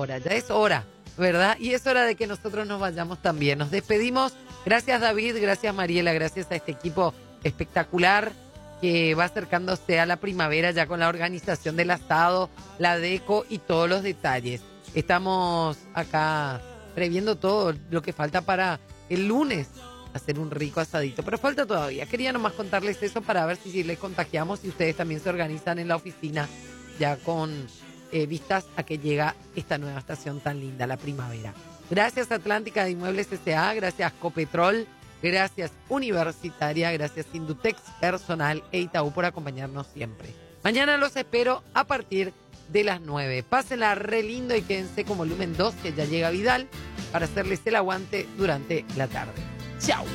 ya es hora, ¿verdad? Y es hora de que nosotros nos vayamos también. Nos despedimos. Gracias, David, gracias, Mariela, gracias a este equipo espectacular que va acercándose a la primavera ya con la organización del asado, la deco y todos los detalles. Estamos acá previendo todo lo que falta para el lunes hacer un rico asadito, pero falta todavía. Quería nomás contarles eso para ver si les contagiamos y ustedes también se organizan en la oficina ya con vistas a que llega esta nueva estación tan linda, la primavera. Gracias Atlántica de Inmuebles S.A., gracias Copetrol, gracias Universitaria, gracias Indutex Personal e Itaú por acompañarnos siempre. Mañana los espero a partir de las 9. Pásenla re lindo y quédense con volumen 2, que ya llega Vidal para hacerles el aguante durante la tarde. ¡Chao!